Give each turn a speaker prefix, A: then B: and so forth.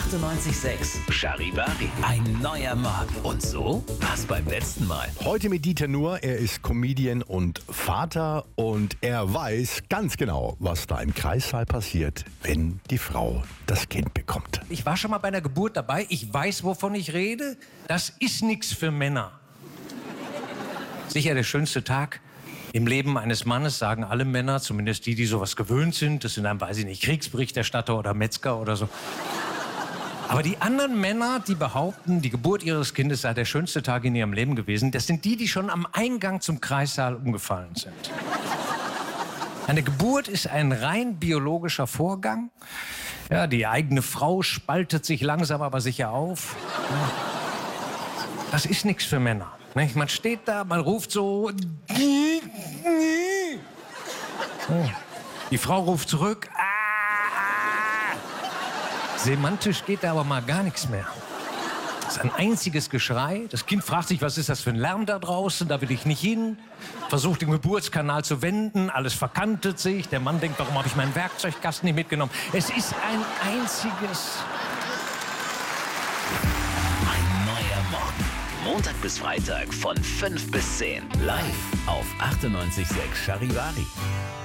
A: 98.6 Charivari. Ein neuer Morgen. Und so war's beim letzten Mal.
B: Heute mit Dieter Nuhr. Er ist Comedian und Vater und er weiß ganz genau, was da im Kreissaal passiert, wenn die Frau das Kind bekommt.
C: Ich war schon mal bei einer Geburt dabei. Ich weiß, wovon ich rede. Das ist nichts für Männer. Sicher der schönste Tag im Leben eines Mannes, sagen alle Männer, zumindest die, die sowas gewöhnt sind. Das sind dann, weiß ich nicht, Kriegsberichterstatter oder Metzger oder so. Aber die anderen Männer, die behaupten, die Geburt ihres Kindes sei der schönste Tag in ihrem Leben gewesen, das sind die, die schon am Eingang zum Kreissaal umgefallen sind. Eine Geburt ist ein rein biologischer Vorgang. Ja, die eigene Frau spaltet sich langsam aber sicher auf. Das ist nichts für Männer. Man steht da, man ruft so. Die Frau ruft zurück. Semantisch geht da aber mal gar nichts mehr. Das ist ein einziges Geschrei. Das Kind fragt sich, was ist das für ein Lärm da draußen? Da will ich nicht hin. Versucht den Geburtskanal zu wenden. Alles verkantet sich. Der Mann denkt, warum habe ich meinen Werkzeugkasten nicht mitgenommen? Es ist ein einziges.
A: Ein neuer Morgen. Montag bis Freitag von 5 bis 10. Live auf 98.6 Charivari.